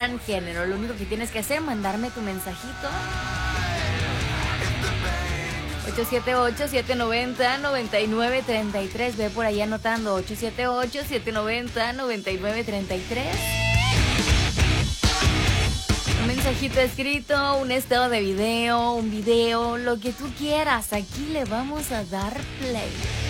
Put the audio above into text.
género. Lo único que tienes que hacer es mandarme tu mensajito. 878-790-9933. Ve por ahí anotando. 878-790-9933. Un mensajito escrito, un estado de video, un video, lo que tú quieras. Aquí le vamos a dar play.